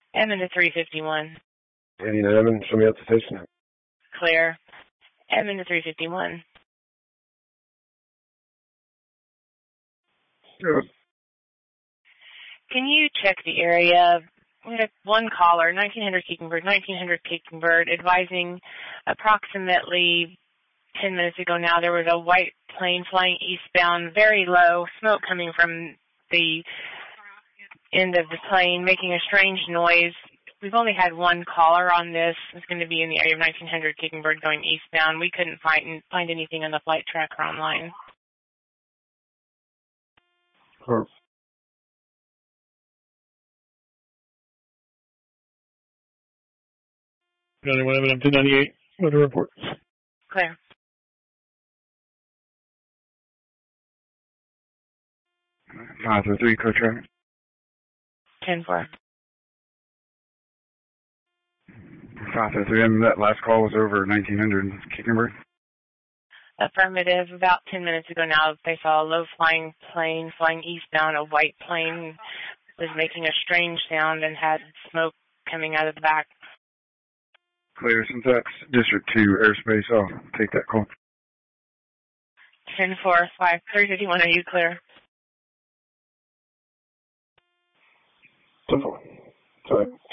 Edmond to 351. Any Edmond, show me out the station. Clear. Edmond to 351. Good. Can you check the area? We had one caller, 1900 Kickingbird, advising approximately 10 minutes ago now there was a white plane flying eastbound, very low, smoke coming from the end of the plane, making a strange noise. We've only had one caller on this. It's going to be in the area of 1900 Kickingbird going eastbound. We couldn't find anything on the flight tracker online. Sure. 298, weather report. Clear. Five or three, clear traffic. 10-4. 503, and that last call was over 1900 Kickingbird. Affirmative. About 10 minutes ago now, they saw a low-flying plane flying eastbound. A white plane was making a strange sound and had smoke coming out of the back. Clear, since that's District 2 airspace, I'll take that call. 10-4, 351, are you clear? 10-4. Sorry.